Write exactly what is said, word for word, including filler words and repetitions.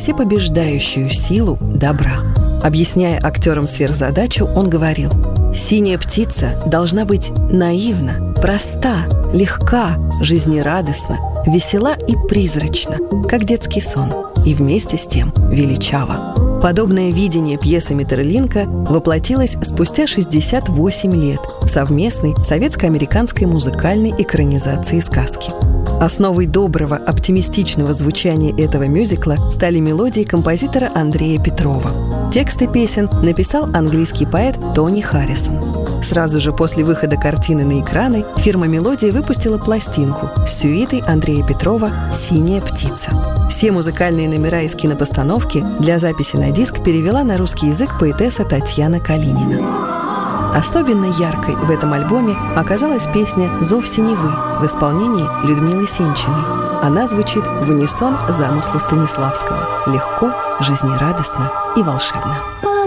всепобеждающую силу добра. Объясняя актерам сверхзадачу, он говорил: «Синяя птица должна быть наивна, проста, легка, жизнерадостна, весела и призрачна, как детский сон, и вместе с тем величава». Подобное видение пьесы Метерлинка воплотилось спустя шестьдесят восемь лет в совместной советско-американской музыкальной экранизации сказки. Основой доброго, оптимистичного звучания этого мюзикла стали мелодии композитора Андрея Петрова. Тексты песен написал английский поэт Тони Харрисон. Сразу же после выхода картины на экраны фирма «Мелодия» выпустила пластинку с сюитой Андрея Петрова «Синяя птица». Все музыкальные номера из кинопостановки для записи на диск перевела на русский язык поэтесса Татьяна Калинина. Особенно яркой в этом альбоме оказалась песня «Зов синевы» в исполнении Людмилы Сенчиной. Она звучит в унисон замыслу Станиславского. Легко, жизнерадостно и волшебно.